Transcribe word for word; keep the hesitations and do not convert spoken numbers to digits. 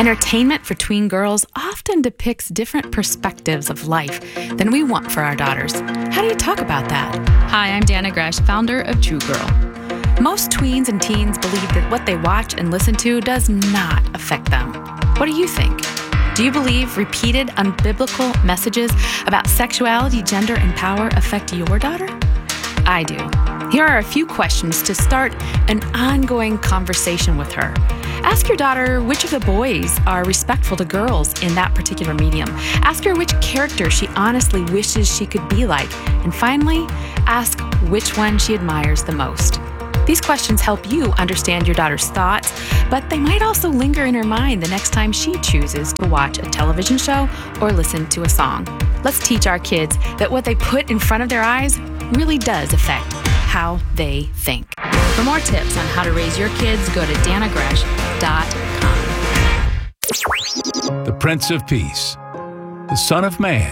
Entertainment for tween girls often depicts different perspectives of life than we want for our daughters. How do you talk about that? Hi, I'm Dana Gresh, founder of True Girl. Most tweens and teens believe that what they watch and listen to does not affect them. What do you think? Do you believe repeated unbiblical messages about sexuality, gender, and power affect your daughter? I do. Here are a few questions to start an ongoing conversation with her. Ask your daughter which of the boys are respectful to girls in that particular medium. Ask her which character she honestly wishes she could be like. And finally, ask which one she admires the most. These questions help you understand your daughter's thoughts, but they might also linger in her mind the next time she chooses to watch a television show or listen to a song. Let's teach our kids that what they put in front of their eyes really does affect how they think. For more tips on how to raise your kids, go to dana gresh dot com. The Prince of Peace, the Son of Man.